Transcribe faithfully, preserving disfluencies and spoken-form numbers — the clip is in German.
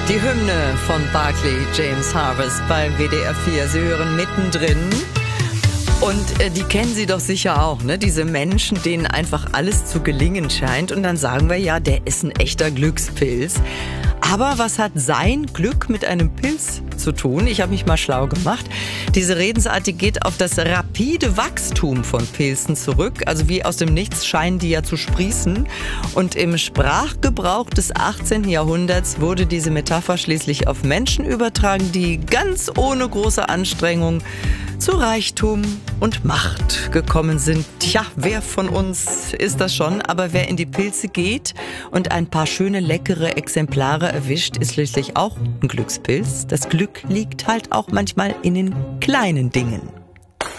Die Hymne von Barclay James Harvest bei W D R vier. Sie hören mittendrin. Und äh, die kennen Sie doch sicher auch, ne? Diese Menschen, denen einfach alles zu gelingen scheint. Und dann sagen wir, ja, der ist ein echter Glückspilz. Aber was hat sein Glück mit einem Pilz zu tun? Ich habe mich mal schlau gemacht. Diese Redensart, die geht auf das rapide Wachstum von Pilzen zurück. Also wie aus dem Nichts scheinen die ja zu sprießen. Und im Sprachgebrauch des achtzehnten Jahrhunderts wurde diese Metapher schließlich auf Menschen übertragen, die ganz ohne große Anstrengung zu Reichtum und Macht gekommen sind. Tja, wer von uns ist das schon? Aber wer in die Pilze geht und ein paar schöne, leckere Exemplare erwischt, ist schließlich auch ein Glückspilz. Das Glück liegt halt auch manchmal in den kleinen Dingen.